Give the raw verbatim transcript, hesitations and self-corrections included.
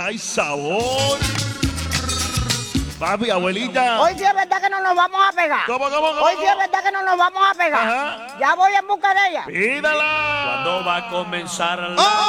hay sabor. Papi, abuelita. Hoy sí es verdad que no nos vamos a pegar. ¿Cómo, cómo, cómo? Hoy sí es verdad que no nos vamos a pegar. Ajá. Ya voy en busca de ella. Pídala. ¿Cuándo va a comenzar la...